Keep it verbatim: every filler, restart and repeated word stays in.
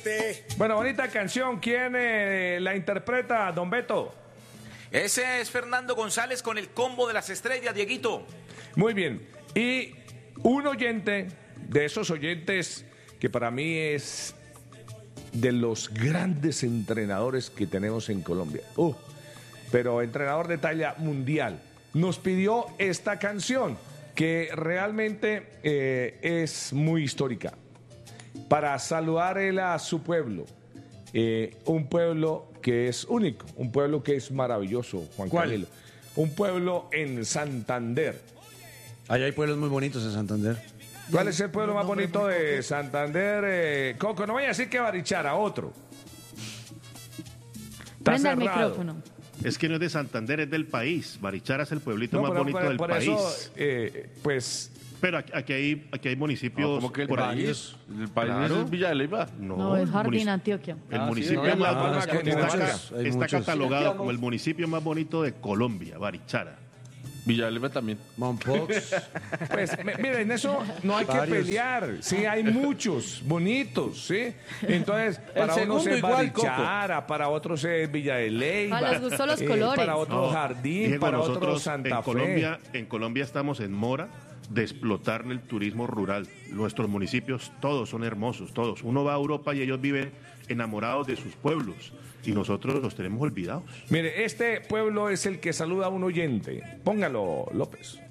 Bueno, bonita canción. ¿Quién eh, la interpreta, don Beto? Ese es Fernando González con el combo de las estrellas, Dieguito. Muy bien. Y un oyente, de esos oyentes que para mí es de los grandes entrenadores que tenemos en Colombia. Uh, pero entrenador de talla mundial. Nos pidió esta canción que realmente eh, es muy histórica. Para saludar él a su pueblo. Eh, un pueblo que es único, un pueblo que es maravilloso, Juan ¿Cuál? Camilo. Un pueblo en Santander. Allá hay pueblos muy bonitos en Santander. ¿Cuál es el pueblo más bonito de Santander? Eh, Coco, no vaya a decir que Barichara, otro. Está Prenda el cerrado. micrófono. Es que no es de Santander, es del país. Barichara es el pueblito No, más pero bonito por, del por país. eso, eh, pues, Pero aquí, aquí hay, aquí hay municipios No, como que el por ahí. país, el país Claro. es Villa de Leyva. No, No, es el Jardín munici- Antioquia. El Ah, sí, municipio no, más no, no, está, no, hay está- muchos, hay está muchos. catalogado como el municipio más bonito de Colombia, Barichara. Villa de Leyva también. Mompox. pues m- miren, eso no hay que Varios. pelear. Sí, hay muchos bonitos, ¿sí? Entonces, para unos segundo es igual, Coco. Barichara, para otros es Villa de Leyva. Ah, les gustó los eh, colores. Para otros No, Jardín, Diego, para nosotros otros Santa en Fe. Colombia, en Colombia estamos en mora de explotar el turismo rural. Nuestros municipios todos son hermosos, todos. Uno va a Europa y ellos viven enamorados de sus pueblos y nosotros los tenemos olvidados. Mire, este pueblo es el que saluda a un oyente. Póngalo, López.